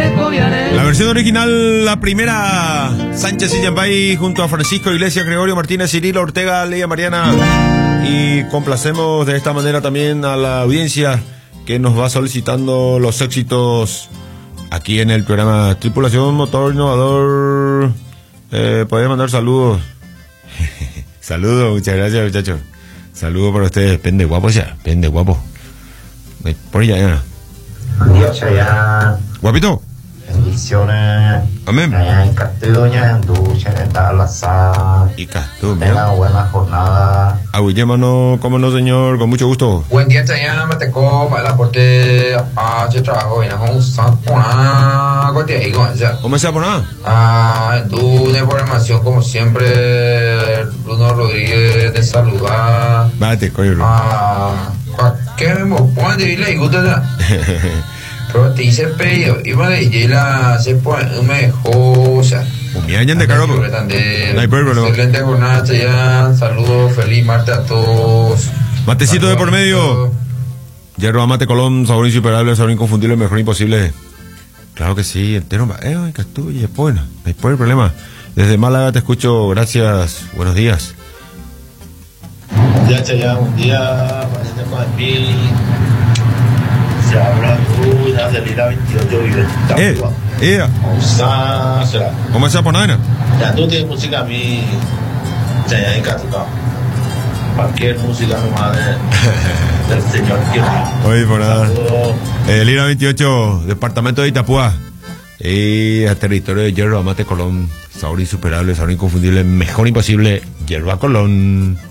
La versión original, la primera, Sánchez y Llampay junto a Francisco Iglesias, Gregorio Martínez, Cirilo Ortega, Leia Mariana. Y complacemos de esta manera también a la audiencia que nos va solicitando los éxitos aquí en el programa Tripulación Motor Innovador. Podés mandar saludos. Saludos, muchas gracias, muchachos. Saludos para ustedes. Pende guapo ya, pende guapo. Por allá, ya. Buen día, Chayanne. Guapito. Bendiciones. Amén. Allá en Castelloña, en Duche, en Dallas. Y Castú, Tenga buena jornada. Aguillémano, cómo no, señor, con mucho gusto. Buen día, Chayanne. Me tengo para el aporte a yo trabajo en un sapona. ¿Cómo se por nada? En tu de programación, como siempre, Bruno Rodríguez te saluda. Vate, coño. ¿Qué me pueden decirle? Pero te hice pedido. Y para ella se pone mejor. O sea, me añan de caro. No hay problema. Excelente jornada, Chayanne. Saludos, feliz martes a todos. Matecito de por medio. Hierro Mate Colón, sabor insuperable, sabor inconfundible, mejor imposible. Claro que sí, entero. Castuye, bueno, no hay problema. Desde Málaga te escucho, gracias, buenos días. Ya, Chayanne, un día, parece más aquí. Se habla tú, ya de Lira 28 vive. ¿Cómo se por nada? Ya tú tienes música a mí, Chayanne en Catuca. Cualquier música nomás del señor que oye, por nada. Lira 28, departamento de Itapúa. Y a territorio de Hierro Mate Colón, sabor insuperable, sabor inconfundible, mejor imposible, Hierba Colón.